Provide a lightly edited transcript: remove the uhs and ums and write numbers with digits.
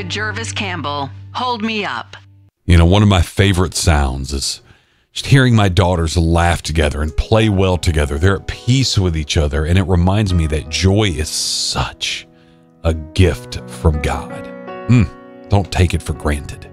with Jervis Campbell. Hold me up. You know, one of my favorite sounds is just hearing my daughters laugh together and play well together. They're at peace with each other, and it reminds me that joy is such a gift from God. Don't take it for granted.